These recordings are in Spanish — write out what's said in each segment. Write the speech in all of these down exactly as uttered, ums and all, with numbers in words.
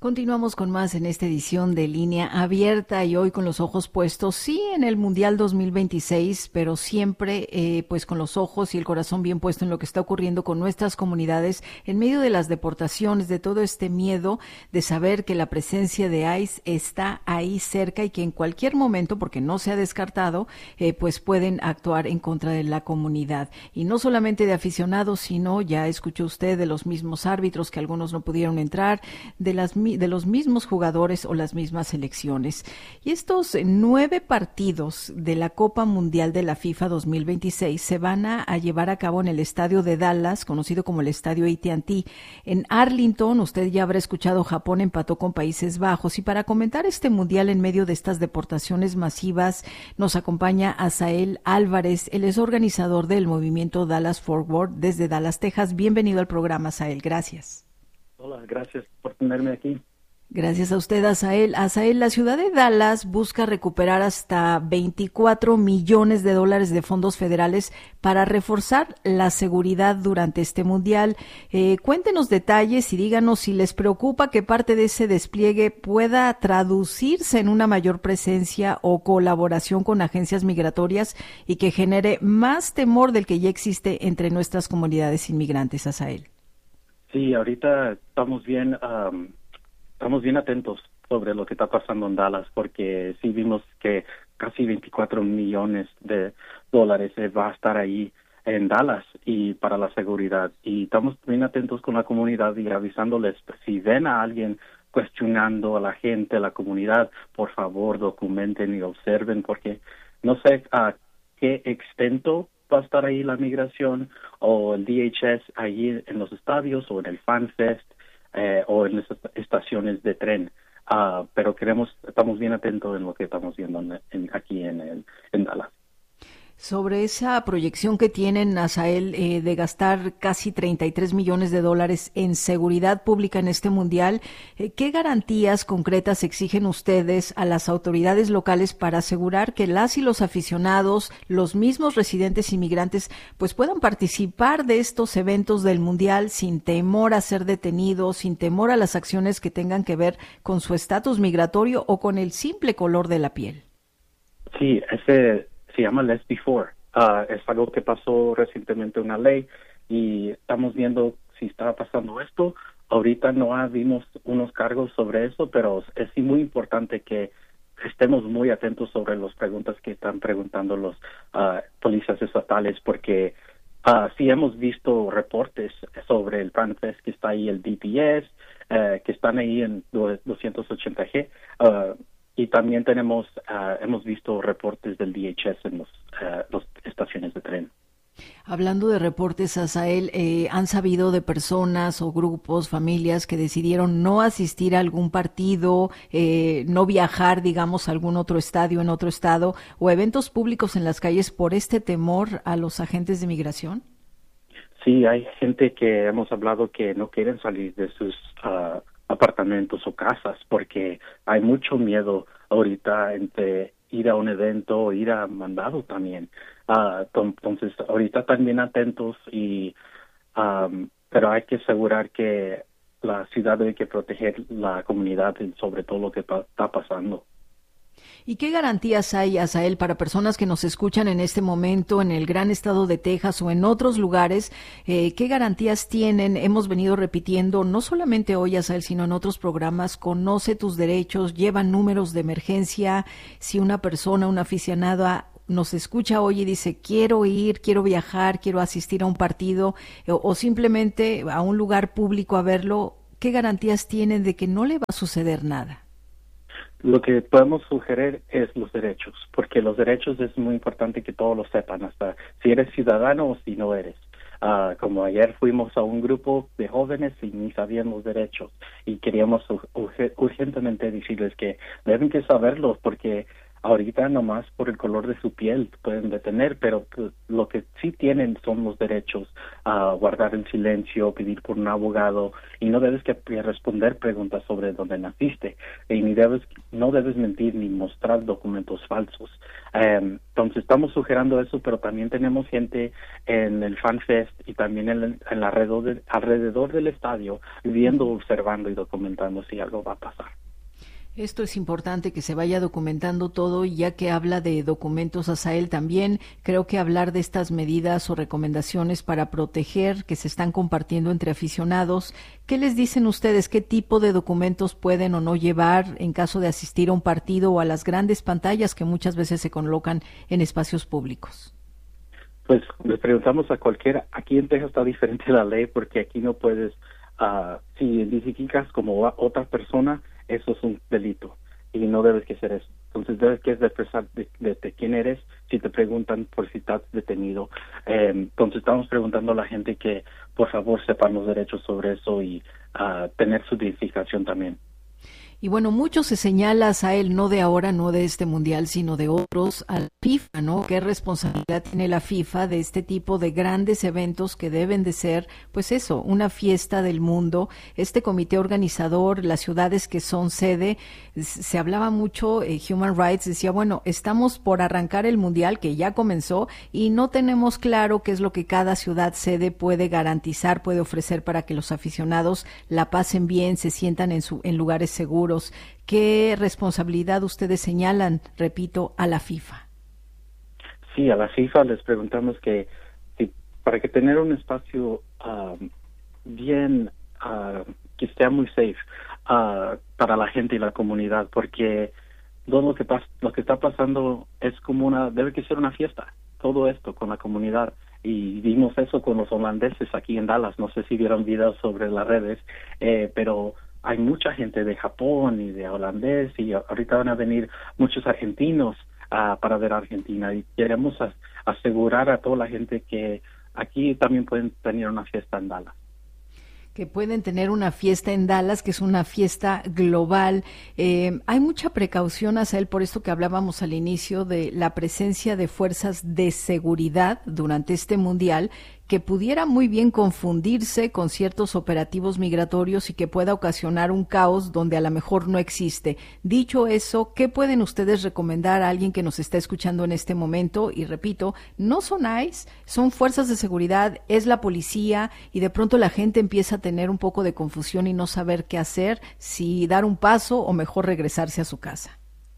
Continuamos con más en esta edición de Línea Abierta y hoy con los ojos puestos, sí, en el Mundial dos mil veintiséis, pero siempre eh, pues con los ojos y el corazón bien puesto en lo que está ocurriendo con nuestras comunidades en medio de las deportaciones, de todo este miedo de saber que la presencia de ICE está ahí cerca y que en cualquier momento, porque no se ha descartado, eh, pues pueden actuar en contra de la comunidad. Y no solamente de aficionados, sino, ya escuchó usted, de los mismos árbitros que algunos no pudieron entrar, de las de los mismos jugadores o las mismas selecciones. Y estos nueve partidos de la Copa Mundial de la FIFA dos mil veintiséis se van a, a llevar a cabo en el estadio de Dallas, conocido como el estadio A T and T. En Arlington, usted ya habrá escuchado, Japón empató con Países Bajos. Y para comentar este Mundial en medio de estas deportaciones masivas, nos acompaña Asael Álvarez. Él es organizador del movimiento Dallas Forward desde Dallas, Texas. Bienvenido al programa, Asael. Gracias. Hola, gracias por tenerme aquí. Gracias a usted, Asael. Asael, la ciudad de Dallas busca recuperar hasta veinticuatro millones de dólares de fondos federales para reforzar la seguridad durante este mundial. Eh, cuéntenos detalles y díganos si les preocupa que parte de ese despliegue pueda traducirse en una mayor presencia o colaboración con agencias migratorias y que genere más temor del que ya existe entre nuestras comunidades inmigrantes, Asael. Sí, ahorita estamos bien, um, estamos bien atentos sobre lo que está pasando en Dallas, porque sí vimos que casi veinticuatro millones de dólares va a estar ahí en Dallas y para la seguridad. Y estamos bien atentos con la comunidad y avisándoles, si ven a alguien cuestionando a la gente, a la comunidad, por favor documenten y observen, porque no sé a qué extento va a estar ahí la migración o el D H S allí en los estadios o en el Fan Fest eh, o en las estaciones de tren. Uh, pero queremos, estamos bien atentos en lo que estamos viendo en, en, aquí en, el, en Dallas. Sobre esa proyección que tienen, Asael, eh, de gastar casi treinta y tres millones de dólares en seguridad pública en este mundial, eh, ¿qué garantías concretas exigen ustedes a las autoridades locales para asegurar que las y los aficionados, los mismos residentes inmigrantes, pues puedan participar de estos eventos del mundial sin temor a ser detenidos, sin temor a las acciones que tengan que ver con su estatus migratorio o con el simple color de la piel? Sí, ese se llama Less Before. Uh, es algo que pasó recientemente, una ley, y estamos viendo si está pasando esto. Ahorita no vimos unos cargos sobre eso, pero es sí muy importante que estemos muy atentos sobre las preguntas que están preguntando los uh, policías estatales, porque uh, sí hemos visto reportes sobre el FanFest que está ahí, el D P S, uh, que están ahí en doscientos ochenta G, uh, y también tenemos, uh, hemos visto reportes del D H S en los, uh, las estaciones de tren. Hablando de reportes, Asael, eh, ¿han sabido de personas o grupos, familias que decidieron no asistir a algún partido, eh, no viajar, digamos, a algún otro estadio en otro estado o eventos públicos en las calles por este temor a los agentes de migración? Sí, hay gente que hemos hablado que no quieren salir de sus uh, apartamentos o casas porque hay mucho miedo ahorita entre ir a un evento o ir a mandado también. Uh, entonces, ahorita también atentos y um, pero hay que asegurar que la ciudad debe que proteger la comunidad sobre todo lo que pa- está pasando. ¿Y qué garantías hay, Asael, para personas que nos escuchan en este momento en el gran estado de Texas o en otros lugares? Eh, ¿Qué garantías tienen? Hemos venido repitiendo, no solamente hoy, Asael, sino en otros programas, conoce tus derechos, lleva números de emergencia. Si una persona, un aficionado nos escucha hoy y dice, quiero ir, quiero viajar, quiero asistir a un partido o, o simplemente a un lugar público a verlo, ¿qué garantías tienen de que no le va a suceder nada? Lo que podemos sugerir es los derechos, porque los derechos es muy importante que todos lo sepan, hasta si eres ciudadano o si no eres. Uh, como ayer fuimos a un grupo de jóvenes y ni sabían los derechos y queríamos urg- urgentemente decirles que deben que saberlos porque ahorita nomás por el color de su piel pueden detener, pero pues, lo que sí tienen son los derechos a guardar el silencio, pedir por un abogado, y no debes que responder preguntas sobre dónde naciste, y ni debes, no debes mentir ni mostrar documentos falsos. Um, entonces estamos sugiriendo eso, pero también tenemos gente en el Fan Fest y también en, el, en alrededor, de, alrededor del estadio viendo, observando y documentando si algo va a pasar. Esto es importante que se vaya documentando todo, y ya que habla de documentos, Asael, también creo que hablar de estas medidas o recomendaciones para proteger que se están compartiendo entre aficionados. ¿Qué les dicen ustedes? ¿Qué tipo de documentos pueden o no llevar en caso de asistir a un partido o a las grandes pantallas que muchas veces se colocan en espacios públicos? Pues les preguntamos a cualquiera. Aquí en Texas está diferente la ley, porque aquí no puedes, uh, si identificas como a otra persona, eso es un delito y no debes que hacer eso. Entonces debes que expresar de, de, de quién eres si te preguntan por si estás detenido. Eh, entonces estamos preguntando a la gente que por favor sepan los derechos sobre eso y uh, tener su identificación también. Y bueno, mucho se señala a él, no de ahora, no de este mundial, sino de otros, a la FIFA, ¿no? ¿Qué responsabilidad tiene la FIFA de este tipo de grandes eventos que deben de ser, pues eso, una fiesta del mundo? Este comité organizador, las ciudades que son sede, se hablaba mucho, eh, Human Rights decía, bueno, estamos por arrancar el mundial que ya comenzó y no tenemos claro qué es lo que cada ciudad sede puede garantizar, puede ofrecer para que los aficionados la pasen bien, se sientan en, su, en lugares seguros. ¿Qué responsabilidad ustedes señalan, repito, a la FIFA? Sí, a la FIFA les preguntamos que, que para que tener un espacio uh, bien, uh, que sea muy safe uh, para la gente y la comunidad, porque todo lo que, pas lo que está pasando es como una, debe que ser una fiesta, todo esto con la comunidad. Y vimos eso con los holandeses aquí en Dallas. No sé si vieron videos sobre las redes, eh, pero hay mucha gente de Japón y de holandés, y ahorita van a venir muchos argentinos uh, para ver a Argentina, y queremos as asegurar a toda la gente que aquí también pueden tener una fiesta en Dallas. Que pueden tener una fiesta en Dallas, que es una fiesta global. Eh, hay mucha precaución hacia él, por esto que hablábamos al inicio de la presencia de fuerzas de seguridad durante este mundial, que pudiera muy bien confundirse con ciertos operativos migratorios y que pueda ocasionar un caos donde a lo mejor no existe. Dicho eso, ¿qué pueden ustedes recomendar a alguien que nos está escuchando en este momento? Y repito, no son ICE, son fuerzas de seguridad, es la policía, y de pronto la gente empieza a tener un poco de confusión y no saber qué hacer, si dar un paso o mejor regresarse a su casa.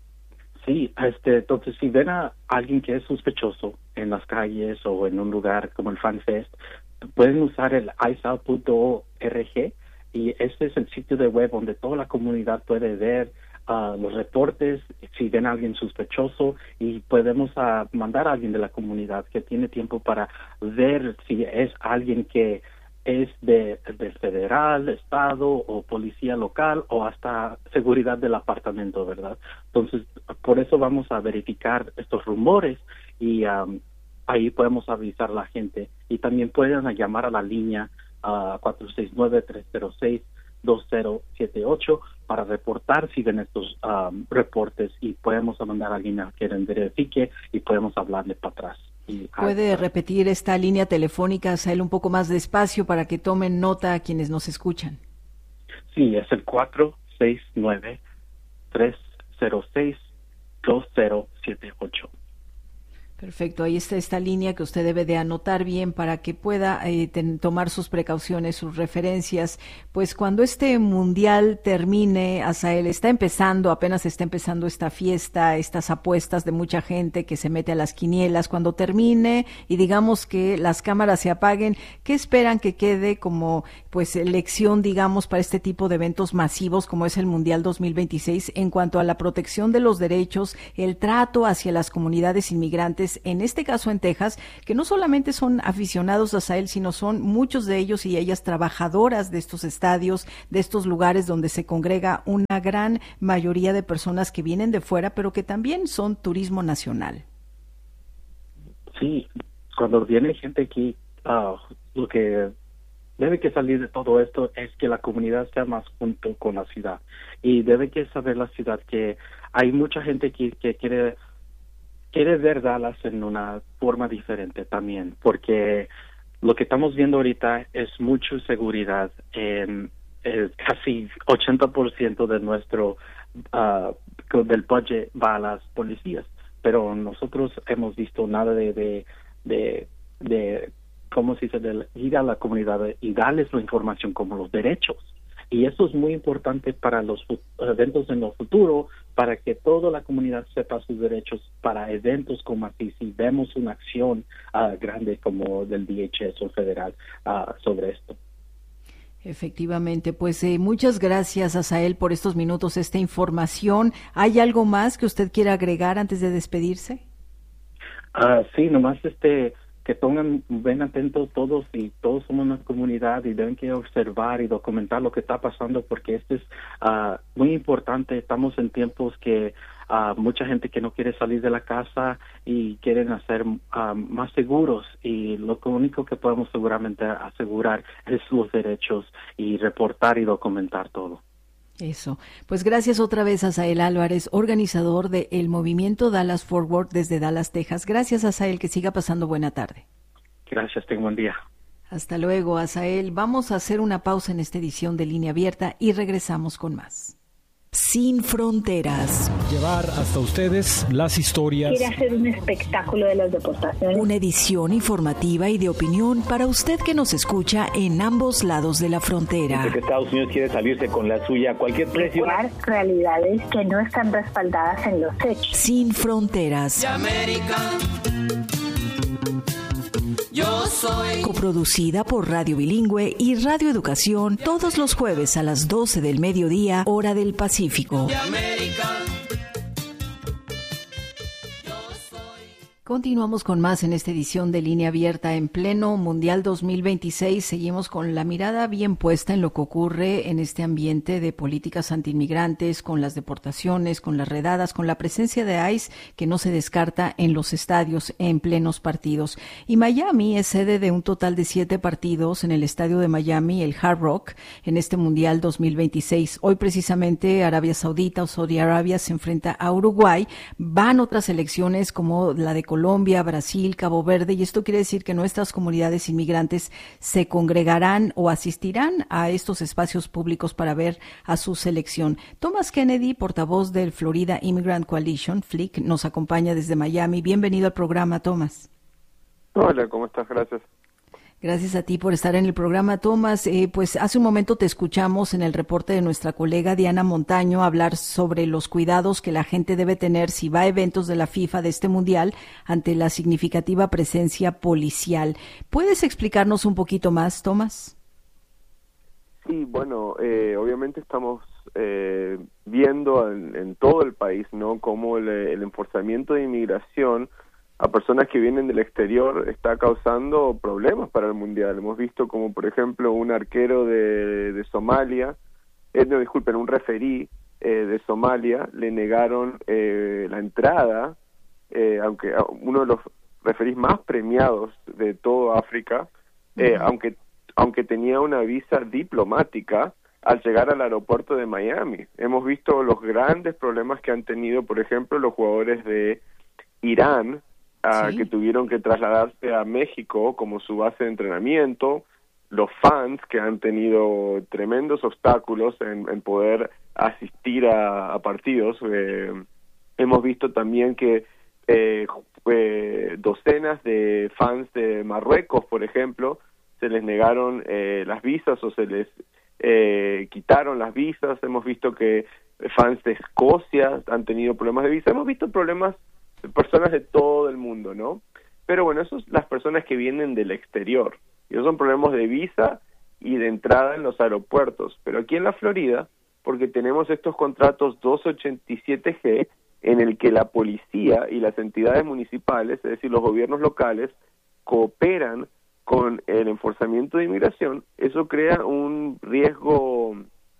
Sí, este, entonces si ven a alguien que es sospechoso en las calles o en un lugar como el Fan Fest, pueden usar el i s a l punto org, y este es el sitio de web donde toda la comunidad puede ver uh, los reportes, si ven a alguien sospechoso, y podemos uh, mandar a alguien de la comunidad que tiene tiempo para ver si es alguien que es de, de federal, estado o policía local o hasta seguridad del apartamento, ¿verdad? Entonces, por eso vamos a verificar estos rumores y um, ahí podemos avisar a la gente. Y también pueden llamar a la línea uh, cuatro seis nueve, tres cero seis, dos cero siete ocho para reportar si ven estos um, reportes, y podemos mandar a alguien a que verifique y podemos hablarle para atrás. ¿Puede repetir esta línea telefónica, Sael, un poco más despacio para que tomen nota a quienes nos escuchan? Sí, es el cuatro seis nueve, tres cero seis, dos cero siete ocho. Perfecto, ahí está esta línea que usted debe de anotar bien para que pueda eh, ten, tomar sus precauciones, sus referencias. Pues cuando este mundial termine, Asael, está empezando, apenas está empezando esta fiesta, estas apuestas de mucha gente que se mete a las quinielas. Cuando termine y digamos que las cámaras se apaguen, ¿qué esperan que quede como pues lección, digamos, para este tipo de eventos masivos como es el Mundial dos mil veintiséis en cuanto a la protección de los derechos, el trato hacia las comunidades inmigrantes, en este caso en Texas, que no solamente son aficionados a Asael, sino son muchos de ellos y ellas trabajadoras de estos estadios, de estos lugares donde se congrega una gran mayoría de personas que vienen de fuera, pero que también son turismo nacional? Sí, cuando viene gente aquí, uh, lo que debe que salir de todo esto es que la comunidad sea más junto con la ciudad. Y debe que saber la ciudad que hay mucha gente que, que quiere, quiere ver Dallas en una forma diferente también, porque lo que estamos viendo ahorita es mucha seguridad. En, es casi ochenta por ciento de nuestro uh, del budget va a las policías, pero nosotros hemos visto nada de de, de, de ¿cómo se dice? De ir a la comunidad y darles la información como los derechos. Y eso es muy importante para los eventos en el futuro, para que toda la comunidad sepa sus derechos para eventos como así, si vemos una acción uh, grande como del D H S o federal uh, sobre esto. Efectivamente, pues eh, muchas gracias, Asael, por estos minutos, esta información. ¿Hay algo más que usted quiera agregar antes de despedirse? Uh, sí, nomás este... que pongan, ven atentos todos y todos somos una comunidad y deben que observar y documentar lo que está pasando porque esto es uh, muy importante. Estamos en tiempos que uh, mucha gente que no quiere salir de la casa y quieren hacer uh, más seguros y lo único que podemos seguramente asegurar es los derechos y reportar y documentar todo. Eso. Pues gracias otra vez a Asael Álvarez, organizador de el Movimiento Dallas Forward desde Dallas, Texas. Gracias, Asael, que siga pasando buena tarde. Gracias, tengo buen día. Hasta luego, Asael. Vamos a hacer una pausa en esta edición de Línea Abierta y regresamos con más. Sin fronteras. Llevar hasta ustedes las historias. Quiere hacer un espectáculo de las deportaciones. Una edición informativa y de opinión para usted que nos escucha en ambos lados de la frontera. Que Estados Unidos quiere salirse con la suya a cualquier precio. Crear realidades que no están respaldadas en los hechos. Sin fronteras. De América. Yo soy. Coproducida por Radio Bilingüe y Radio Educación todos los jueves a las doce del mediodía, hora del Pacífico. De América. Continuamos con más en esta edición de Línea Abierta en pleno Mundial dos mil veintiséis. Seguimos con la mirada bien puesta en lo que ocurre en este ambiente de políticas antiinmigrantes, con las deportaciones, con las redadas, con la presencia de ICE que no se descarta en los estadios en plenos partidos. Y Miami es sede de un total de siete partidos en el estadio de Miami, el Hard Rock, en este Mundial dos mil veintiséis. Hoy precisamente Arabia Saudita o Saudi Arabia se enfrenta a Uruguay. Van otras elecciones como la de Colombia, Brasil, Cabo Verde, y esto quiere decir que nuestras comunidades inmigrantes se congregarán o asistirán a estos espacios públicos para ver a su selección. Thomas Kennedy, portavoz del Florida Immigrant Coalition, F L I C, nos acompaña desde Miami. Bienvenido al programa, Thomas. Hola, ¿cómo estás? Gracias. Gracias a ti por estar en el programa, Thomas. Eh, pues hace un momento te escuchamos en el reporte de nuestra colega Diana Montaño hablar sobre los cuidados que la gente debe tener si va a eventos de la FIFA de este Mundial ante la significativa presencia policial. ¿Puedes explicarnos un poquito más, Thomas? Sí, bueno, eh, obviamente estamos eh, viendo en, en todo el país, ¿no?, cómo el, el enforzamiento de inmigración a personas que vienen del exterior está causando problemas para el Mundial. Hemos visto como, por ejemplo, un arquero de, de Somalia, eh, no, disculpen, un referí eh, de Somalia, le negaron eh, la entrada, eh, aunque uno de los referís más premiados de toda África, eh, uh-huh. aunque, aunque tenía una visa diplomática al llegar al aeropuerto de Miami. Hemos visto los grandes problemas que han tenido, por ejemplo, los jugadores de Irán, Uh, sí. que tuvieron que trasladarse a México como su base de entrenamiento, los fans que han tenido tremendos obstáculos en, en poder asistir a, a partidos. Eh, hemos visto también que eh, eh, docenas de fans de Marruecos, por ejemplo, se les negaron eh, las visas o se les eh, quitaron las visas. Hemos visto que fans de Escocia han tenido problemas de visa. Hemos visto problemas personas de todo el mundo, ¿no? Pero bueno, esos son las personas que vienen del exterior. Y esos son problemas de visa y de entrada en los aeropuertos. Pero aquí en la Florida, porque tenemos estos contratos doscientos ochenta y siete G, en el que la policía y las entidades municipales, es decir, los gobiernos locales, cooperan con el enforzamiento de inmigración, eso crea un riesgo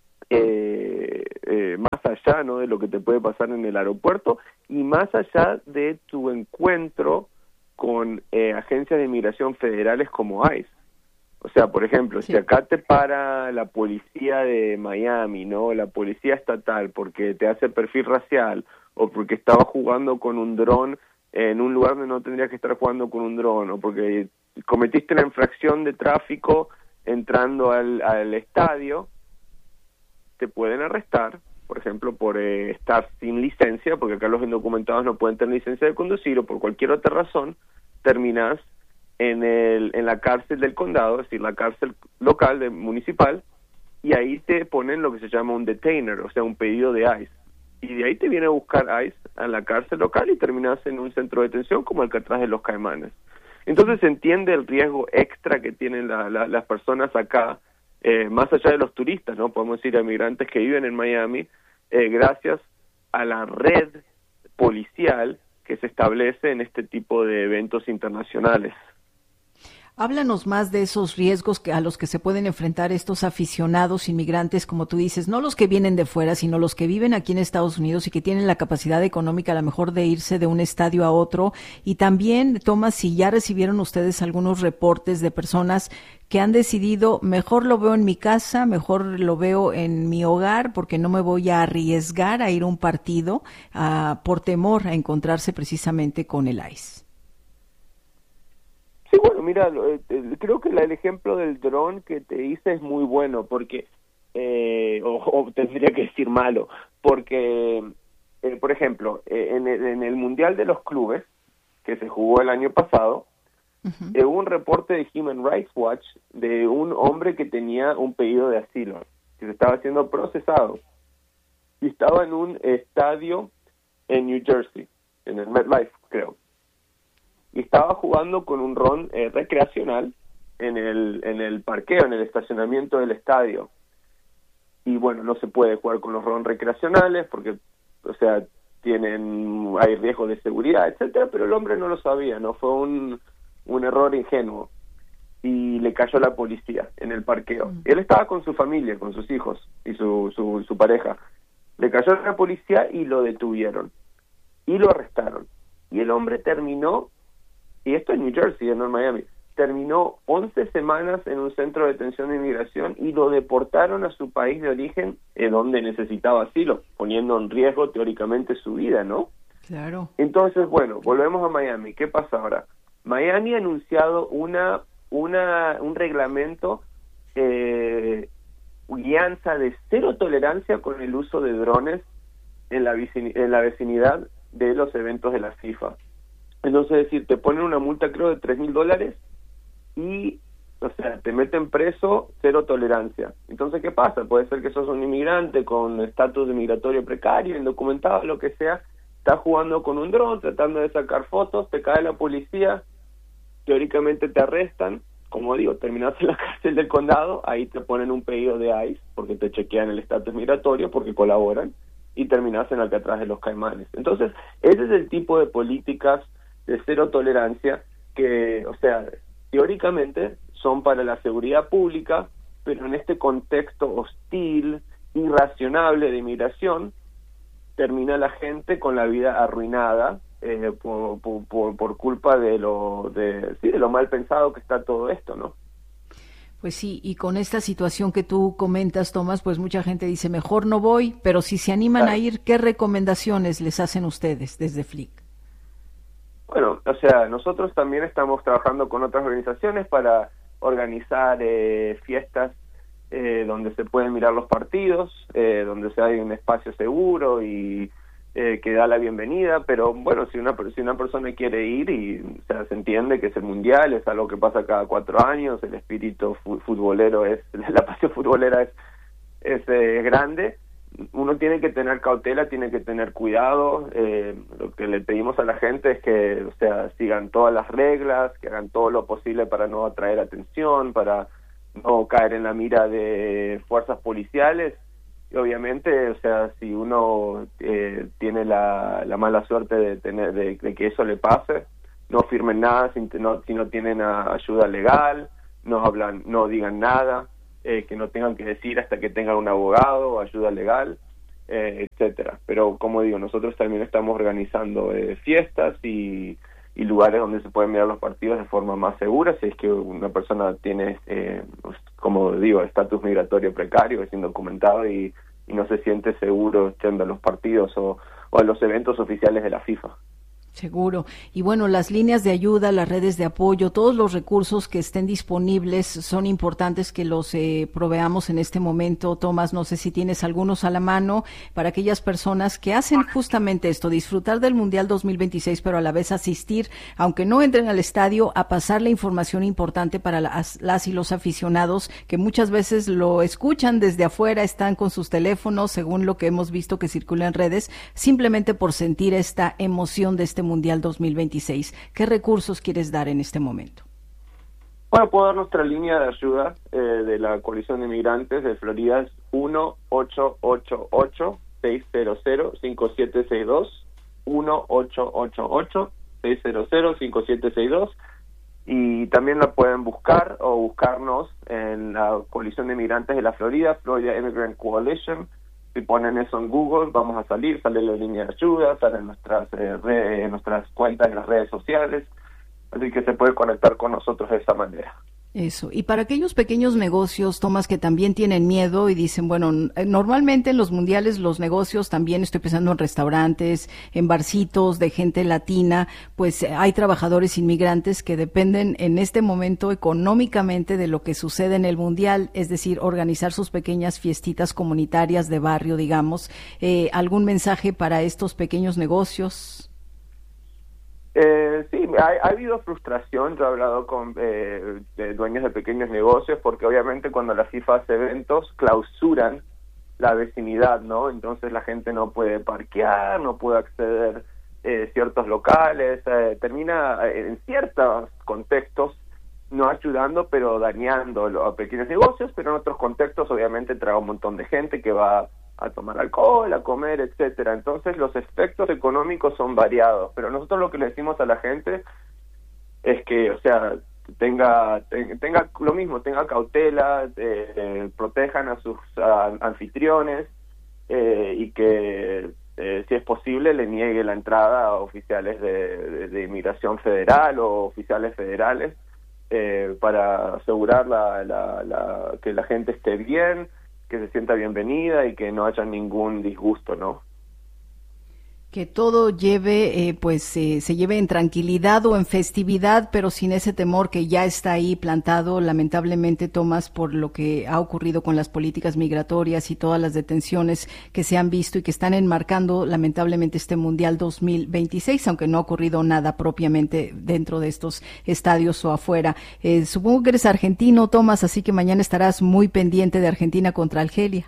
Eh, eh, más allá, ¿no?, de lo que te puede pasar en el aeropuerto y más allá de tu encuentro con eh, agencias de inmigración federales como ICE. O sea, por ejemplo, Sí. si acá te para la policía de Miami, ¿no? La policía estatal porque te hace perfil racial o porque estaba jugando con un dron en un lugar donde no tendrías que estar jugando con un dron o porque cometiste una infracción de tráfico entrando al, al estadio, te pueden arrestar, por ejemplo, por eh, estar sin licencia, porque acá los indocumentados no pueden tener licencia de conducir o por cualquier otra razón, terminás en el en la cárcel del condado, es decir, la cárcel local, de, municipal, y ahí te ponen lo que se llama un detainer, o sea, un pedido de ICE. Y de ahí te viene a buscar ICE a la cárcel local y terminás en un centro de detención como el que atrás de los Caimanes. Entonces se entiende el riesgo extra que tienen la, la, las personas acá, eh, más allá de los turistas, ¿no? Podemos decir a migrantes que viven en Miami, eh, gracias a la red policial que se establece en este tipo de eventos internacionales. Háblanos más de esos riesgos que, a los que se pueden enfrentar estos aficionados inmigrantes, como tú dices, no los que vienen de fuera, sino los que viven aquí en Estados Unidos y que tienen la capacidad económica a lo mejor de irse de un estadio a otro. Y también, Tomás, si ya recibieron ustedes algunos reportes de personas que han decidido, mejor lo veo en mi casa, mejor lo veo en mi hogar, porque no me voy a arriesgar a ir a un partido uh, por temor a encontrarse precisamente con el ICE. Sí, bueno, mira, eh, creo que el ejemplo del dron que te hice es muy bueno, porque, eh, o, o tendría que decir malo, porque, eh, por ejemplo, eh, en, el, en el Mundial de los Clubes, que se jugó el año pasado, uh-huh. eh, hubo un reporte de Human Rights Watch de un hombre que tenía un pedido de asilo, que se estaba siendo procesado, y estaba en un estadio en New Jersey, en el MetLife, creo. Y estaba jugando con un dron eh, recreacional en el en el parqueo, en el estacionamiento del estadio. Y bueno, no se puede jugar con los drones recreacionales porque, o sea, tienen hay riesgo de seguridad, etcétera, pero el hombre no lo sabía, no fue un, un error ingenuo. Y le cayó la policía en el parqueo. Mm. Él estaba con su familia, con sus hijos y su, su, su pareja. Le cayó la policía y lo detuvieron. Y lo arrestaron. Y el hombre terminó, y esto en New Jersey, no en Miami, terminó once semanas en un centro de detención de inmigración y lo deportaron a su país de origen, eh, donde necesitaba asilo, poniendo en riesgo teóricamente su vida, ¿no? Claro. Entonces, bueno, volvemos a Miami. ¿Qué pasa ahora? Miami ha anunciado una, una un reglamento, eh, guianza de cero tolerancia con el uso de drones en la, vicin- en la vecinidad de los eventos de la FIFA. Entonces, es decir, te ponen una multa, creo, de tres mil dólares y, o sea, te meten preso, cero tolerancia. Entonces, ¿qué pasa? Puede ser que sos un inmigrante con estatus de migratorio precario, indocumentado, lo que sea, estás jugando con un dron, tratando de sacar fotos, te cae la policía, teóricamente te arrestan, como digo, terminás en la cárcel del condado, ahí te ponen un pedido de ICE, porque te chequean el estatus migratorio, porque colaboran, y terminás en Alcatraz de los Caimanes. Entonces, ese es el tipo de políticas de cero tolerancia que, o sea, teóricamente son para la seguridad pública, pero en este contexto hostil, irracionable de inmigración, termina la gente con la vida arruinada eh, por, por, por, por culpa de lo de, sí, de lo mal pensado que está todo esto, ¿no? Pues sí, y con esta situación que tú comentas, Tomás, pues mucha gente dice, mejor no voy, pero si se animan claro. a ir, ¿qué recomendaciones les hacen ustedes desde F L I C? Bueno, o sea, nosotros también estamos trabajando con otras organizaciones para organizar eh, fiestas eh, donde se pueden mirar los partidos, eh, donde se hay un espacio seguro y eh, que da la bienvenida, pero bueno, si una si una persona quiere ir y o sea, se entiende que es el mundial, es algo que pasa cada cuatro años, el espíritu futbolero es, la pasión futbolera es, es eh, grande. Uno tiene que tener cautela, tiene que tener cuidado. Eh, lo que le pedimos a la gente es que, o sea, sigan todas las reglas, que hagan todo lo posible para no atraer atención, para no caer en la mira de fuerzas policiales. Y obviamente, o sea, si uno eh, tiene la, la mala suerte de tener de, de que eso le pase, no firmen nada si no, si no tienen ayuda legal, no hablan, no digan nada. Eh, que no tengan que decir hasta que tengan un abogado o ayuda legal, eh, etcétera. Pero como digo, nosotros también estamos organizando eh, fiestas y, y lugares donde se pueden mirar los partidos de forma más segura, si es que una persona tiene, eh, como digo, estatus migratorio precario, es indocumentado y, y no se siente seguro yendo a los partidos o, o a los eventos oficiales de la FIFA. Seguro. Y bueno, las líneas de ayuda, las redes de apoyo, todos los recursos que estén disponibles son importantes que los eh, proveamos en este momento. Tomás, no sé si tienes algunos a la mano para aquellas personas que hacen justamente esto, disfrutar del Mundial dos mil veintiséis, pero a la vez asistir, aunque no entren al estadio, a pasar la información importante para las, las y los aficionados que muchas veces lo escuchan desde afuera, están con sus teléfonos, según lo que hemos visto que circula en redes, simplemente por sentir esta emoción de este Mundial dos mil veintiséis. ¿Qué recursos quieres dar en este momento? Bueno, puedo dar nuestra línea de ayuda eh, de la Coalición de Inmigrantes de Florida, es uno ocho ocho ocho seis cero cero cinco siete seis dos, uno ocho ocho ocho seis cero cero cinco siete seis dos, y también la pueden buscar o buscarnos en la Coalición de Inmigrantes de la Florida, Florida Immigrant Coalition. Si ponen eso en Google, vamos a salir, sale la línea de ayuda, salen nuestras eh, redes, nuestras cuentas en las redes sociales, así que se puede conectar con nosotros de esa manera. Eso. Y para aquellos pequeños negocios, Tomás, que también tienen miedo y dicen, bueno, normalmente en los mundiales los negocios, también estoy pensando en restaurantes, en barcitos de gente latina, pues hay trabajadores inmigrantes que dependen en este momento económicamente de lo que sucede en el mundial, es decir, organizar sus pequeñas fiestitas comunitarias de barrio, digamos. Eh, ¿Algún mensaje para estos pequeños negocios? Eh, sí, ha, ha habido frustración. Yo he hablado con eh, de dueños de pequeños negocios porque obviamente cuando la FIFA hace eventos clausuran la vecindad, ¿no? Entonces la gente no puede parquear, no puede acceder a eh, ciertos locales, eh, termina eh, en ciertos contextos no ayudando pero dañando a pequeños negocios, pero en otros contextos obviamente trae un montón de gente que va a tomar alcohol, a comer, etcétera. Entonces los efectos económicos son variados, pero nosotros lo que le decimos a la gente es que, o sea, tenga te, tenga lo mismo, tenga cautela, eh, eh, protejan a sus a, anfitriones eh, y que eh, si es posible le niegue la entrada a oficiales de, de, de inmigración federal o oficiales federales eh, para asegurar la, la, la, que la gente esté bien, que se sienta bienvenida y que no haya ningún disgusto, ¿no? Que todo lleve, eh, pues, eh, se lleve en tranquilidad o en festividad, pero sin ese temor que ya está ahí plantado, lamentablemente, Tomás, por lo que ha ocurrido con las políticas migratorias y todas las detenciones que se han visto y que están enmarcando, lamentablemente, este Mundial dos mil veintiséis, aunque no ha ocurrido nada propiamente dentro de estos estadios o afuera. Eh, supongo que eres argentino, Tomás, así que mañana estarás muy pendiente de Argentina contra Argelia.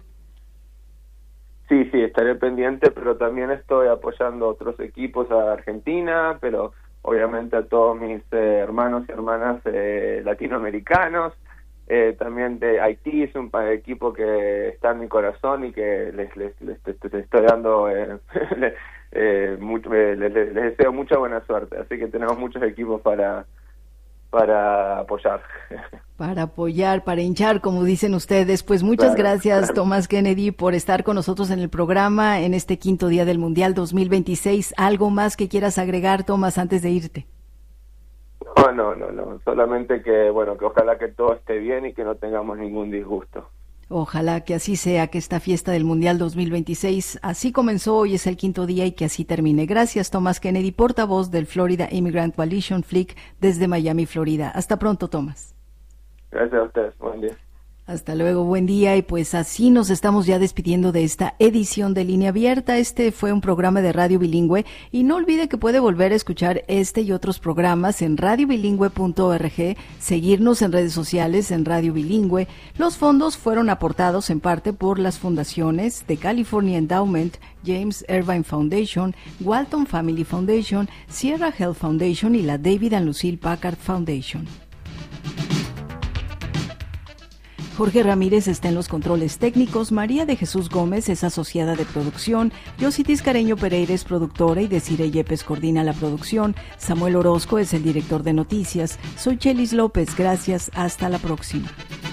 Sí, sí, estaré pendiente, pero también estoy apoyando a otros equipos a Argentina, pero obviamente a todos mis eh, hermanos y hermanas eh, latinoamericanos, eh, también de Haití, es un equipo que está en mi corazón y que les, les, les, les, les estoy dando, eh, eh, mucho, eh, les, les deseo mucha buena suerte, así que tenemos muchos equipos para, para apoyar. Para apoyar, para hinchar, como dicen ustedes. Pues muchas claro, gracias, claro. Tomás Kennedy, por estar con nosotros en el programa en este quinto día del Mundial dos mil veintiséis. ¿Algo más que quieras agregar, Tomás, antes de irte? No, no, no, no. Solamente que, bueno, que ojalá que todo esté bien y que no tengamos ningún disgusto. Ojalá que así sea, que esta fiesta del Mundial dos mil veintiséis así comenzó, hoy es el quinto día y que así termine. Gracias, Tomás Kennedy, portavoz del Florida Immigrant Coalition, F L I C, desde Miami, Florida. Hasta pronto, Tomás. Gracias a ustedes. Buen día. Hasta luego, buen día. Y pues así nos estamos ya despidiendo de esta edición de Línea Abierta. Este fue un programa de Radio Bilingüe y no olvide que puede volver a escuchar este y otros programas en radio bilingüe punto org, seguirnos en redes sociales en Radio Bilingüe. Los fondos fueron aportados en parte por las fundaciones de California Endowment, James Irvine Foundation, Walton Family Foundation, Sierra Health Foundation y la David and Lucille Packard Foundation. Jorge Ramírez está en los controles técnicos, María de Jesús Gómez es asociada de producción, Yositis Careño Pereira es productora y Desiree Yepes coordina la producción, Samuel Orozco es el director de noticias, soy Chelis López, gracias, hasta la próxima.